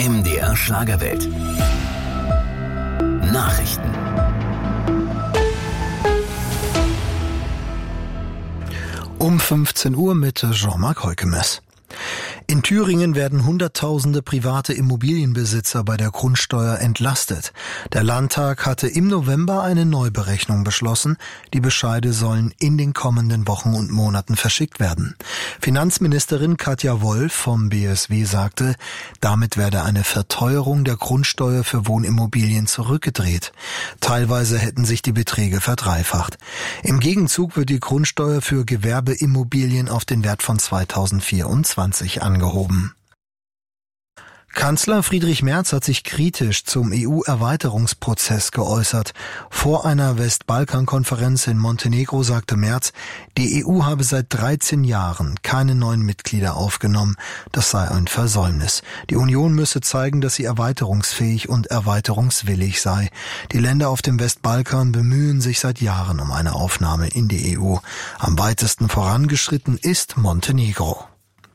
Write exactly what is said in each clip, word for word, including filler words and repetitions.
M D R Schlagerwelt. Nachrichten. Um fünfzehn Uhr mit Jean-Marc Heukemes. In Thüringen werden Hunderttausende private Immobilienbesitzer bei der Grundsteuer entlastet. Der Landtag hatte im November eine Neuberechnung beschlossen. Die Bescheide sollen in den kommenden Wochen und Monaten verschickt werden. Finanzministerin Katja Wolf vom B S W sagte, damit werde eine Verteuerung der Grundsteuer für Wohnimmobilien zurückgedreht. Teilweise hätten sich die Beträge verdreifacht. Im Gegenzug wird die Grundsteuer für Gewerbeimmobilien auf den Wert von zweitausendvierundzwanzig angehoben. Kanzler Friedrich Merz hat sich kritisch zum E U-Erweiterungsprozess geäußert. Vor einer Westbalkan-Konferenz in Montenegro sagte Merz, die E U habe seit dreizehn Jahren keine neuen Mitglieder aufgenommen. Das sei ein Versäumnis. Die Union müsse zeigen, dass sie erweiterungsfähig und erweiterungswillig sei. Die Länder auf dem Westbalkan bemühen sich seit Jahren um eine Aufnahme in die E U. Am weitesten vorangeschritten ist Montenegro.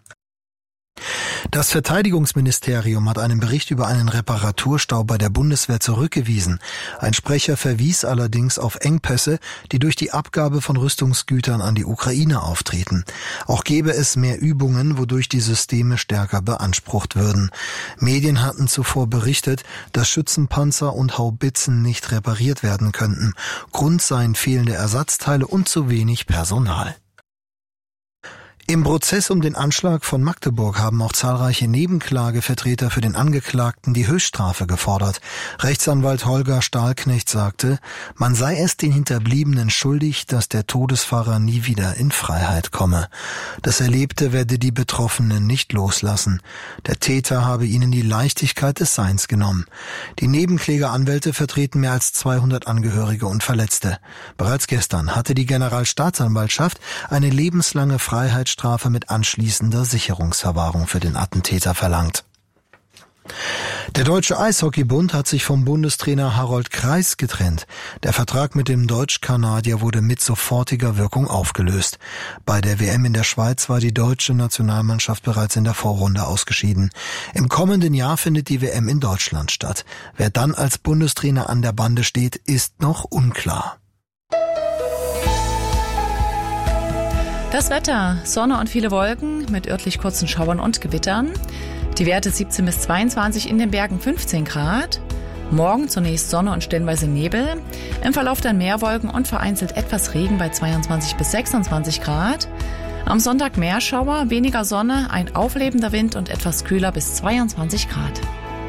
Das Verteidigungsministerium hat einen Bericht über einen Reparaturstau bei der Bundeswehr zurückgewiesen. Ein Sprecher verwies allerdings auf Engpässe, die durch die Abgabe von Rüstungsgütern an die Ukraine auftreten. Auch gäbe es mehr Übungen, wodurch die Systeme stärker beansprucht würden. Medien hatten zuvor berichtet, dass Schützenpanzer und Haubitzen nicht repariert werden könnten. Grund seien fehlende Ersatzteile und zu wenig Personal. Im Prozess um den Anschlag von Magdeburg haben auch zahlreiche Nebenklagevertreter für den Angeklagten die Höchststrafe gefordert. Rechtsanwalt Holger Stahlknecht sagte, man sei es den Hinterbliebenen schuldig, dass der Todesfahrer nie wieder in Freiheit komme. Das Erlebte werde die Betroffenen nicht loslassen. Der Täter habe ihnen die Leichtigkeit des Seins genommen. Die Nebenklägeranwälte vertreten mehr als zweihundert Angehörige und Verletzte. Bereits gestern hatte die Generalstaatsanwaltschaft eine lebenslange Freiheitsstrafe Strafe mit anschließender Sicherungsverwahrung für den Attentäter verlangt. Der Deutsche Eishockeybund hat sich vom Bundestrainer Harold Kreis getrennt. Der Vertrag mit dem Deutsch-Kanadier wurde mit sofortiger Wirkung aufgelöst. Bei der W M in der Schweiz war die deutsche Nationalmannschaft bereits in der Vorrunde ausgeschieden. Im kommenden Jahr findet die W M in Deutschland statt. Wer dann als Bundestrainer an der Bande steht, ist noch unklar. Das Wetter, Sonne und viele Wolken mit örtlich kurzen Schauern und Gewittern. Die Werte siebzehn bis zweiundzwanzig, in den Bergen fünfzehn Grad. Morgen zunächst Sonne und stellenweise Nebel. Im Verlauf dann mehr Wolken und vereinzelt etwas Regen bei zweiundzwanzig bis sechsundzwanzig Grad. Am Sonntag mehr Schauer, weniger Sonne, ein auflebender Wind und etwas kühler bis zweiundzwanzig Grad.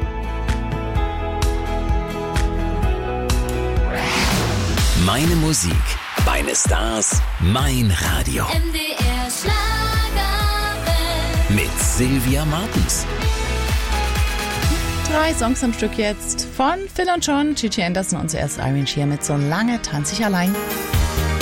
Meine Musik, meine Stars, mein Radio. M D R Schlagerwelt. Mit Sylvia Martens. Drei Songs am Stück jetzt von Phil und John, Gigi Anderson und zuerst Irene Shear mit So lange tanze ich allein.